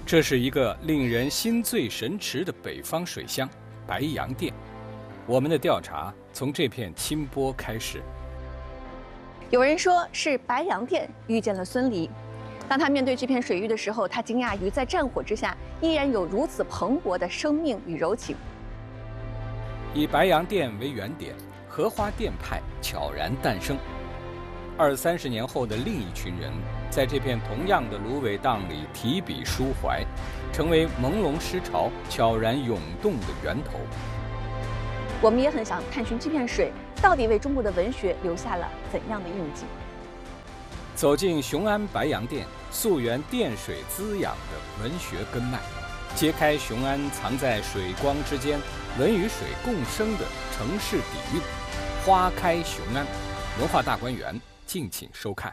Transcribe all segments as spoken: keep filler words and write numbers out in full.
这是一个令人心醉神驰的北方水乡——白洋淀。我们的调查从这片清波开始。 有人说是白洋淀遇见了孙犁。当他面对这片水域的时候，他惊讶于在战火之下依然有如此蓬勃的生命与柔情。 以白洋淀为原点，荷花淀派悄然诞生。二三十年后的另一群人，在这片同样的芦苇荡里提笔抒怀，成为朦胧诗潮悄然涌动的源头。 我们也很想探寻这片水到底为中国的文学留下了怎样的印记。 走进雄安白洋淀，溯源淀水滋养的文学根脉，揭开雄安藏在水光之间、文与水共生的城市底蕴。花开雄安，文化大观园，敬请收看。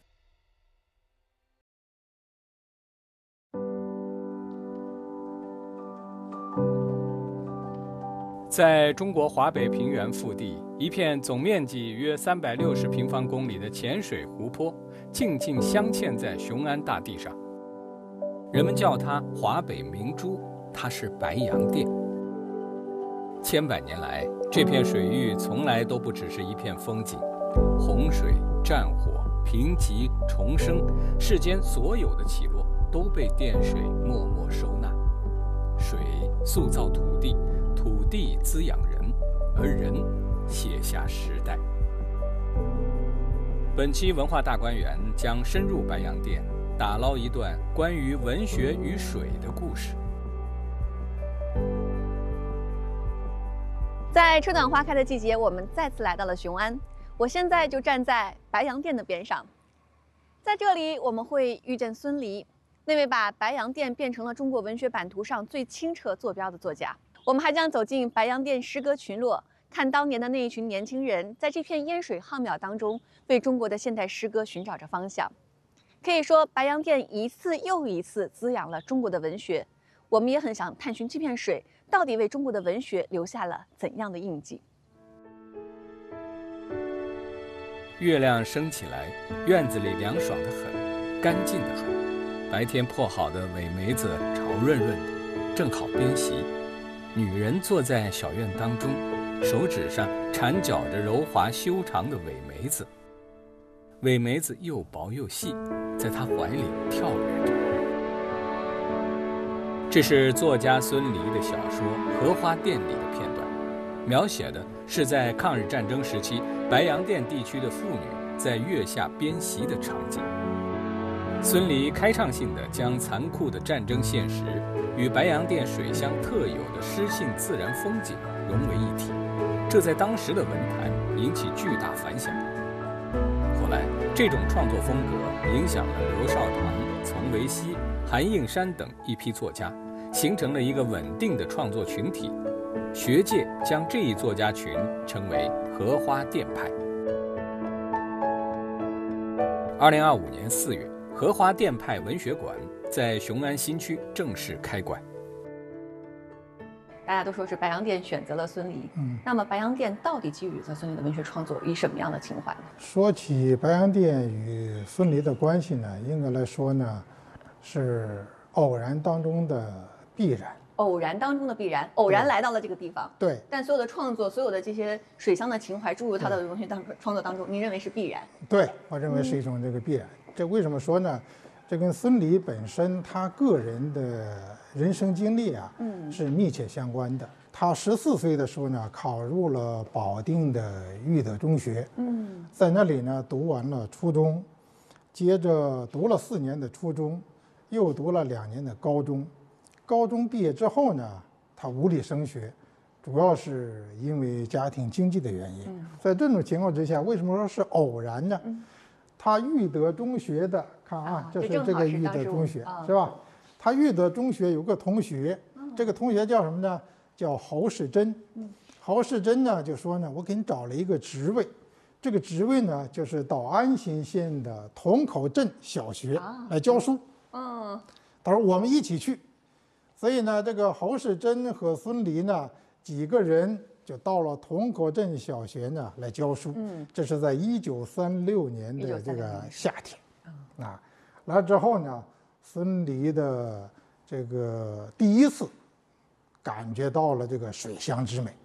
在中国华北平原腹地，一片总面积约三百六十平方公里的浅水湖泊，静静镶嵌在雄安大地上。人们叫它华北明珠，它是白洋淀。千百年来，这片水域从来都不只是一片风景，洪水、战火、贫瘠、重生，世间所有的起落都被淀水默默收纳。水塑造土地，土地滋养人，而人写下时代。本期文化大观园将深入白洋淀，打捞一段关于文学与水的故事。 在春暖花开的季节，我们再次来到了雄安。我现在就站在白洋淀的边上，在这里我们会遇见孙犁，那位把白洋淀变成了中国文学版图上最清澈坐标的作家。我们还将走进白洋淀诗歌群落，看当年的那一群年轻人在这片烟水浩渺当中，为中国的现代诗歌寻找着方向。可以说，白洋淀一次又一次滋养了中国的文学。我们也很想探寻这片水到底为中国的文学留下了怎样的印记。 月亮升起来，院子里凉爽得很，干净得很。白天破好的苇梅子潮润润的，正好边席。女人坐在小院当中，手指上缠绞着柔滑修长的苇梅子，苇梅子又薄又细，在她怀里跳跃着。这是作家孙犁的小说《荷花淀》里的片段，描写的是在抗日战争时期白洋淀地区的妇女在月下编席的场景。孙犁开创性地将残酷的战争现实与白洋淀水乡特有的诗性自然风景融为一体，这在当时的文坛引起巨大反响。后来，这种创作风格影响了刘少棠、丛维熙、韩应山等一批作家，形成了一个稳定的创作群体。学界将这一作家群称为荷花淀派。二零二五年四月，荷花淀派文学馆在雄安新区正式开馆。 大家都说是白洋淀选择了孙犁，嗯，那么白洋淀到底给予了孙犁的文学创作以什么样的情怀呢？ 说起白洋淀与孙犁的关系呢，应该来说呢，是偶然当中的必然。 偶然当中的必然，偶然来到了这个地方。 对， 但所有的创作，所有的这些水乡的情怀注入他的文学当创作当中，您认为是必然？ 对，我认为是一种这个必然。嗯、这为什么说呢？这跟孙犁本身他个人的人生经历啊，嗯，是密切相关的。他十四岁的时候呢，考入了保定的育德中学，嗯，在那里呢读完了初中，接着读了四年的初中，又读了两年的高中。高中毕业之后呢，他无力升学，主要是因为家庭经济的原因。嗯、在这种情况之下，为什么说是偶然呢？嗯、他育德中学的，看啊，啊这是这个育德中学，是吧？他育德中学有个同学，嗯、这个同学叫什么呢？叫侯世珍。嗯、侯世珍呢就说呢，我给你找了一个职位，这个职位呢就是到安新县的同口镇小学来教书。嗯、啊，他说我们一起去。所以呢，这个侯世珍和孙犁呢几个人就到了同口镇小学呢来教书。嗯，这是在一九三六年的这个夏天。啊，来之后呢，孙犁的这个第一次感觉到了这个水乡之美。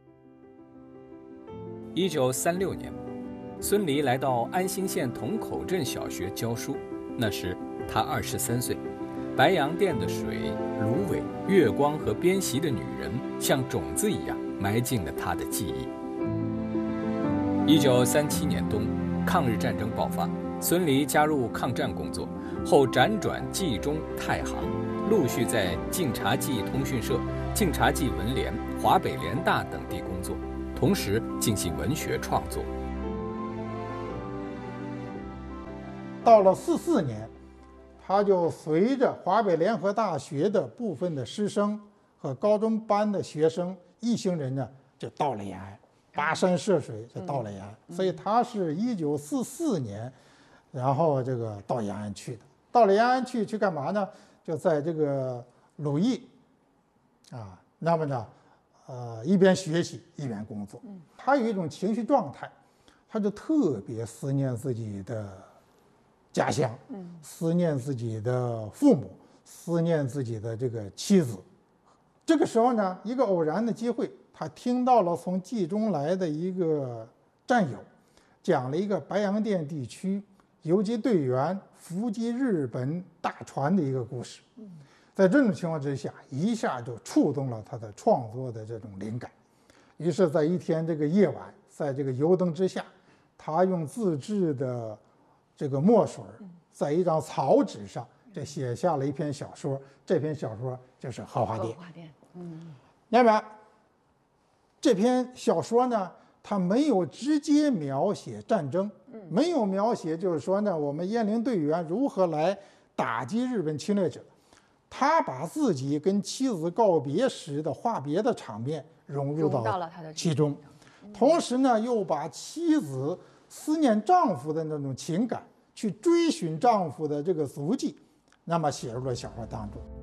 一九三六年，孙犁来到安兴县同口镇小学教书，那时他二十三岁。白洋淀的水、芦苇、月光和编席的女人，像种子一样埋进了他的记忆。一九三七年冬，抗日战争爆发，孙犁加入抗战工作，后辗转冀中、太行，陆续在晋察冀通讯社、晋察冀文联、华北联大等地工作，同时进行文学创作。 到了四四年，他就随着华北联合大学的部分的师生和高中班的学生一行人呢，就到了延安，跋山涉水就到了延安。所以他是一九四四年，然后这个到延安去的。到了延安去去干嘛呢？就在这个鲁艺啊，那么呢，呃，一边学习一边工作。他有一种情绪状态，他就特别思念自己的家乡，思念自己的父母，思念自己的这个妻子。这个时候呢，一个偶然的机会，他听到了从冀中来的一个战友讲了一个白洋淀地区游击队员伏击日本大船的一个故事。在这种情况之下，一下就触动了他的创作的这种灵感。于是，在一天这个夜晚，在这个油灯之下，他用自制的这个墨水在一张草纸上，这写下了一篇小说。这篇小说就是《荷花淀》。嗯，那么这篇小说呢，它没有直接描写战争，没有描写就是说呢，我们鄢陵队员如何来打击日本侵略者。他把自己跟妻子告别时的话别的场面融入到其中，同时呢，又把妻子思念丈夫的那种情感，去追寻丈夫的这个足迹，那么写入了小说当中。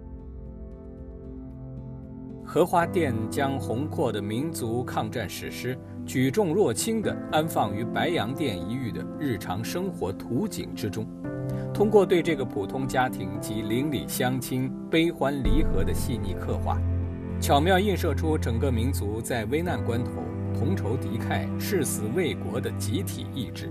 荷花淀将宏阔的民族抗战史诗举重若轻地安放于白洋淀一隅的日常生活图景之中，通过对这个普通家庭及邻里乡亲悲欢离合的细腻刻画，巧妙映射出整个民族在危难关头同仇敌忾、誓死为国的集体意志。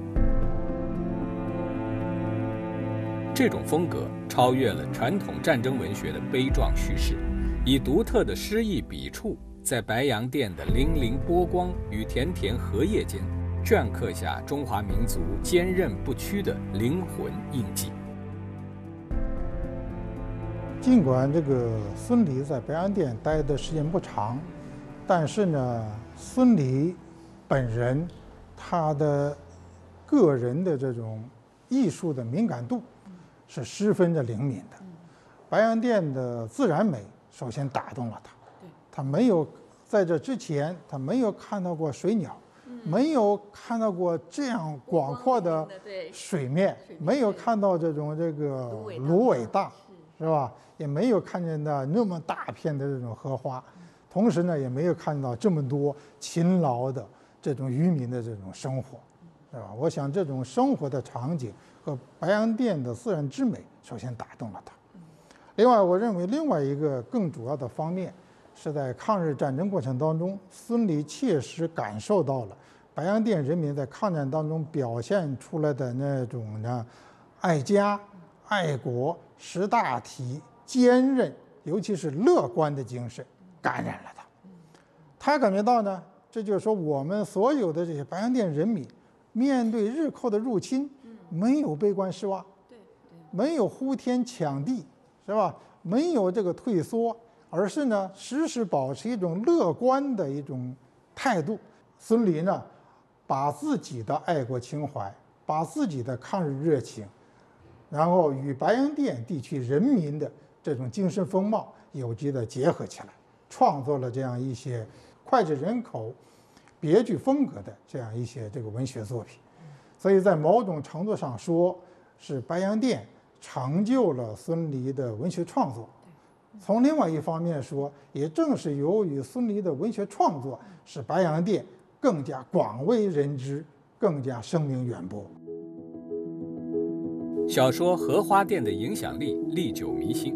这种风格超越了传统战争文学的悲壮叙事，以独特的诗意笔触，在白洋淀的粼粼波光与田田荷叶间，镌刻下中华民族坚韧不屈的灵魂印记。 尽管这个孙犁在白洋淀待的时间不长，但是呢，孙犁本人他的个人的这种艺术的敏感度是十分的灵敏的。白洋淀的自然美首先打动了他，他没有在这之前他没有看到过水鸟，没有看到过这样广阔的水面，没有看到这种这个芦苇大，是吧？也没有看见到那么大片的这种荷花，同时呢，也没有看到这么多勤劳的这种渔民的这种生活，是吧？我想这种生活的场景和白洋淀的自然之美，首先打动了他。另外，我认为另外一个更主要的方面，是在抗日战争过程当中，孙犁切实感受到了白洋淀人民在抗战当中表现出来的那种呢，爱家、爱国、识大体、坚韧，尤其是乐观的精神，感染了他。他感觉到呢，这就是说我们所有的这些白洋淀人民，面对日寇的入侵，没有悲观失望，没有呼天抢地，是吧？没有这个退缩，而是呢，时时保持一种乐观的一种态度。孙犁呢，把自己的爱国情怀，把自己的抗日热情，然后与白洋淀地区人民的这种精神风貌有机的结合起来，创作了这样一些脍炙人口、别具风格的这样一些这个文学作品。所以在某种程度上说，是白洋淀成就了孙犁的文学创作。从另外一方面说，也正是由于孙犁的文学创作，使白洋淀更加广为人知，更加声名远播。 小说《荷花淀》的影响力历久弥新，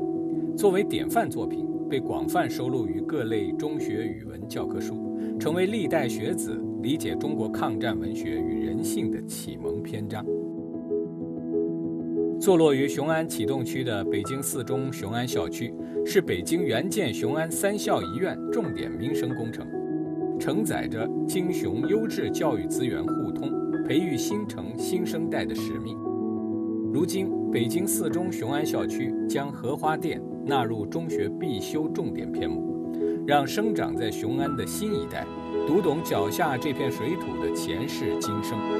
作为典范作品，被广泛收录于各类中学语文教科书，成为历代学子理解中国抗战文学与人性的启蒙篇章。坐落于雄安启动区的北京四中雄安校区，是北京援建雄安三校一院重点民生工程，承载着京雄优质教育资源互通、培育新城新生代的使命。如今，北京四中雄安校区将荷花店纳入中学必修重点篇目，让生长在雄安的新一代读懂脚下这片水土的前世今生。